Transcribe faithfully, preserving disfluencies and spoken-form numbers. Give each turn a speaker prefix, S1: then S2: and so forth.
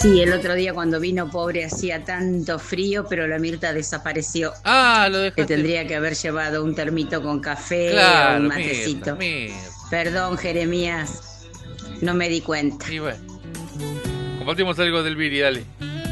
S1: Sí, el otro día cuando vino pobre hacía tanto frío, pero la Mirta desapareció.
S2: Ah, lo
S1: Le
S2: dejaste.
S1: tendría que haber llevado un termito con café o un
S2: Claro, Mirta,
S1: matecito.
S2: Mirta.
S1: Perdón, Jeremías, no me di cuenta.
S2: Y bueno, compartimos algo del Viri, dale.